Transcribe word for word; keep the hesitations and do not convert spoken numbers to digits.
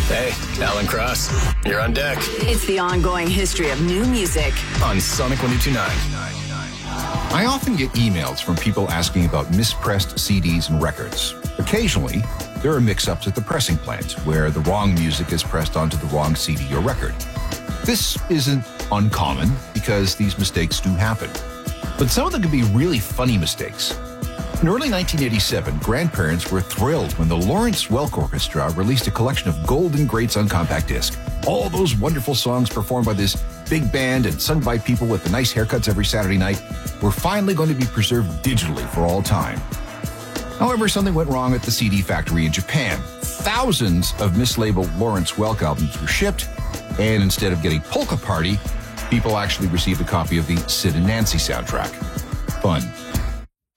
Hey, Alan Cross, you're on deck. It's the ongoing history of new music on Sonic one oh two point nine. I often get emails from people asking about mispressed C Ds and records. Occasionally, there are mix-ups at the pressing plant where the wrong music is pressed onto the wrong C D or record. This isn't uncommon because these mistakes do happen. But some of them can be really funny mistakes. In early nineteen eighty-seven, grandparents were thrilled when the Lawrence Welk Orchestra released a collection of golden greats on compact disc. All those wonderful songs performed by this big band and sung by people with the nice haircuts every Saturday night were finally going to be preserved digitally for all time. However, something went wrong at the C D factory in Japan. Thousands of mislabeled Lawrence Welk albums were shipped, and instead of getting Polka Party, people actually received a copy of the Sid and Nancy soundtrack. Fun.